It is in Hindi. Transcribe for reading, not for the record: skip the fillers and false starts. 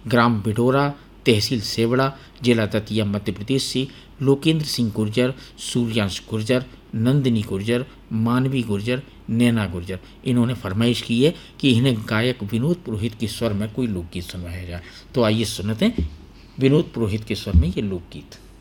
ग्राम बिडोरा, तहसील सेवड़ा, जिला दतिया, मध्य प्रदेश से लोकेंद्र सिंह गुर्जर, सूर्यांश गुर्जर, नंदिनी गुर्जर, मानवी गुर्जर, नैना गुर्जर, इन्होंने फरमाइश की है कि इन्हें गायक विनोद पुरोहित के स्वर में कोई लोकगीत सुनवाया जाए। तो आइए सुनते हैं विनोद पुरोहित के स्वर में ये लोकगीत।